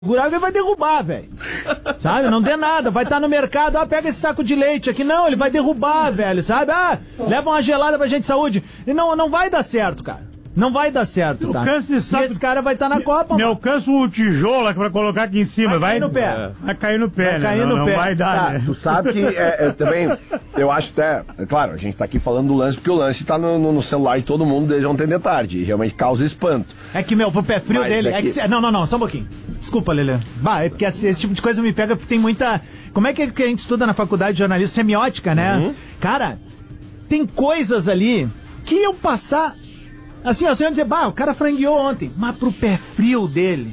Ele vai derrubar, velho. Sabe? Não dê nada. Vai estar no mercado, pega esse saco de leite aqui. Não, ele vai derrubar, velho, sabe? Leva uma gelada pra gente de saúde. E não vai dar certo, cara. Não vai dar certo, tá? E esse cara vai estar na Copa, me alcança um tijolo pra colocar aqui em cima. Vai cair no pé. Vai cair no pé, vai cair no pé. Não vai dar, né? Tu sabe que também, eu acho até, claro, a gente tá aqui falando do lance, porque o lance tá no celular de todo mundo desde ontem de tarde, e realmente causa espanto. É que, pro pé frio dele, não, só um pouquinho. Desculpa, Lelê. É porque esse tipo de coisa me pega, porque tem muita... Como é que a gente estuda na faculdade de jornalismo? Semiótica, né? Uhum. Cara, tem coisas ali que iam passar... Assim, você ia dizer, o cara frangueou ontem, mas pro pé frio dele,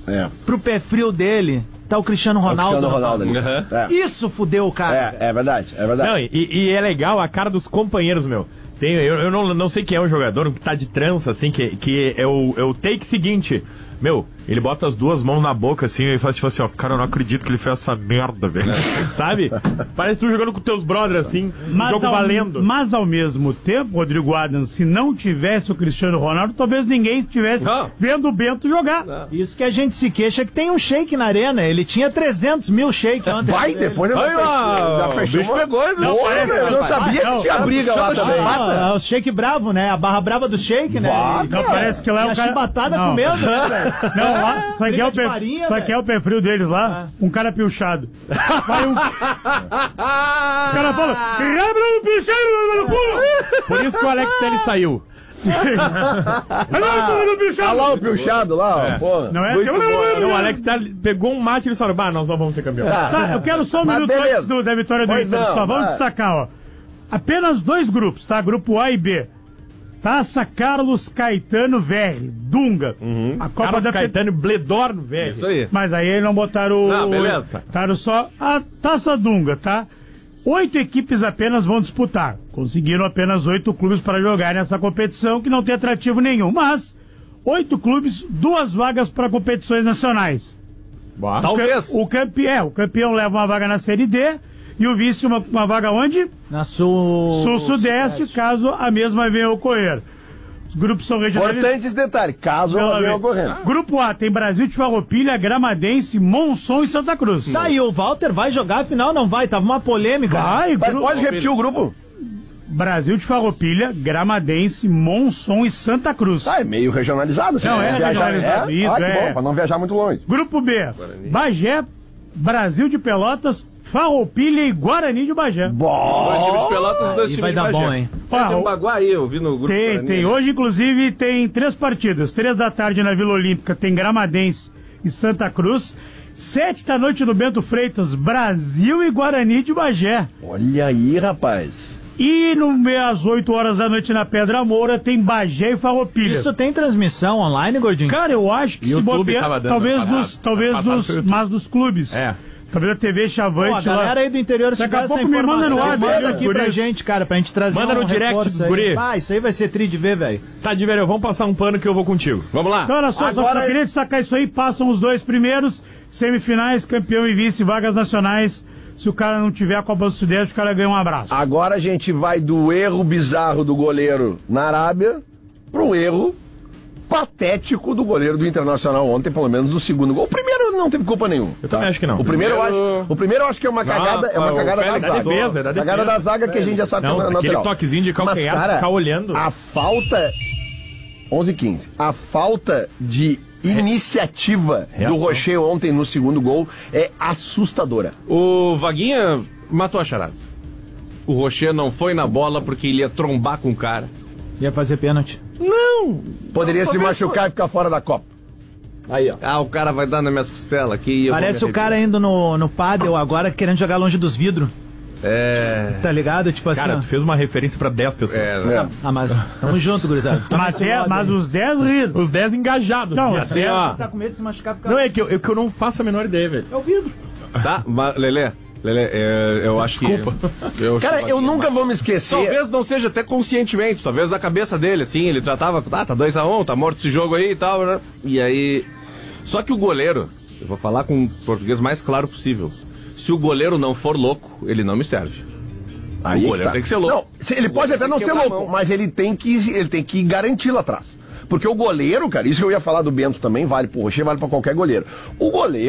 tá o Cristiano Ronaldo. Ali. Uhum. Isso fudeu o cara. É verdade. Não, e é legal a cara dos companheiros, meu. Eu não sei quem é o jogador que tá de trança, assim, que é o take seguinte. Meu, ele bota as duas mãos na boca, assim, e fala tipo assim, cara, eu não acredito que ele fez essa merda, velho. Sabe? Parece tu jogando com teus brothers, assim, jogo valendo. Mas ao mesmo tempo, Rodrigo Adams, se não tivesse o Cristiano Ronaldo, talvez ninguém estivesse vendo o Bento jogar. Isso que a gente se queixa, que tem um shake na arena. Ele tinha 300 mil shake ontem. Depois da fechou. O bicho pegou. Eu não sabia que tinha briga lá também. O shake bravo, né? A barra brava do shake, né? Não, parece que lá é o cara... chibatada comendo, né, velho? Não, lá, sabe que é o pé frio deles lá? Um cara pilchado. Vai o cara fala, por isso que o Alex Telles saiu. Olha lá o pilchado lá, pô. Não é assim, o Alex Telles pegou um mate e ele falou, nós não vamos ser campeão. Tá, eu quero só um minuto antes da vitória do Inter. Só vamos destacar, apenas 2 grupos, tá? Grupo A e B. Taça Carlos Caetano Verri, Dunga. A Copa Carlos Caetano Bledorno Verri. Isso aí. Mas aí eles não botaram o... Não, beleza. Botaram só a Taça Dunga, tá? 8 equipes apenas vão disputar. Conseguiram apenas 8 clubes para jogar nessa competição, que não tem atrativo nenhum. Mas 8 clubes, 2 vagas para competições nacionais. Talvez. O campeão leva uma vaga na Série D. E o vice uma vaga onde? Na Sul-Sudeste, caso a mesma venha a ocorrer. Os grupos são regionais. Importantes detalhes, caso ela venha ocorrendo. Grupo A tem Brasil de Farroupilha, Gramadense, Monson e Santa Cruz. Tá, e o Walter vai jogar, afinal não vai, tava uma polêmica. Pode repetir o grupo? Brasil de Farroupilha, Gramadense, Monson e Santa Cruz. É meio regionalizado. Assim, não, regionalizado. Isso, bom, pra não viajar muito longe. Grupo B, Bagé, Brasil de Pelotas, Farroupilha e Guarani de Bagé. Dois times de Pelotas e 2 times de Bagé. Vai dar bom, hein? Tem um Baguá aí, eu vi no grupo. Tem. Hoje, inclusive, tem 3 partidas. 3 da tarde na Vila Olímpica, tem Gramadense e Santa Cruz. 7 da noite no Bento Freitas, Brasil e Guarani de Bagé. Olha aí, rapaz. E às 8 horas da noite na Pedra Moura tem Bagé e Farroupilha. Isso tem transmissão online, Gordinho? Cara, eu acho que se bobear, talvez dos clubes. Talvez a TV Chavante lá. A galera aí do interior, se tiver essa informação, manda aqui pra gente, cara, pra gente trazer manda no direct dos guri. Isso aí vai ser tri de ver, velho. Tá de velho, vamos passar um pano que eu vou contigo. Vamos lá. Então, olha só, só queria destacar isso aí, passam os 2 primeiros, semifinais, campeão e vice, vagas nacionais. Se o cara não tiver a Copa do Sudeste, o cara ganha um abraço. Agora a gente vai do erro bizarro do goleiro na Arábia pro erro patético do goleiro do Internacional ontem, pelo menos do segundo gol. O primeiro não teve culpa nenhuma. Eu também acho que não. O primeiro eu acho que é uma cagada, da zaga. Defesa, cagada da zaga que a gente já sabe que é lateral. Aquele toquezinho de calcanhar, mas, cara, ficar olhando. A falta 11-15. A falta de iniciativa do Rocher ontem no segundo gol é assustadora. O Vaguinha matou a charada. O Rocher não foi na bola porque ele ia trombar com o cara. Ia fazer pênalti. Não! Poderia se machucar e ficar fora da Copa. Aí, ó. O cara vai dar nas minhas costelas aqui. Parece o cara indo no pádel agora querendo jogar longe dos vidros. Tá ligado? Tipo assim. Cara, tu fez uma referência pra 10 pessoas. Mas tamo junto, gurizada. Mas os 10 riram. Os 10 engajados. Não, assim, ó. Tá com medo de se machucar, ficar. Não, é que eu não faço a menor ideia, velho. É o vidro. Tá, mas Lelê, eu acho Desculpa. que... Cara, eu nunca vou me esquecer. Talvez não seja até conscientemente, talvez da cabeça dele, assim, ele tratava, tá 2-1, tá morto esse jogo aí e tal, né? E aí... Só que o goleiro, eu vou falar com o português mais claro possível, se o goleiro não for louco, ele não me serve. Aí o goleiro tem que ser louco. Não, ele pode até não ser louco, mas ele tem que garantir lá atrás. Porque o goleiro, cara, isso que eu ia falar do Bento também, vale pro Rocher, vale pra qualquer goleiro. O goleiro